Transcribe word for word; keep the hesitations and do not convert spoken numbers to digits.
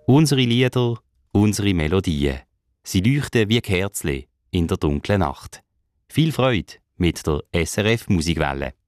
Unsere Lieder, unsere Melodien. Sie leuchten wie Kerzen in der dunklen Nacht. Viel Freude mit der S R F Musikwelle.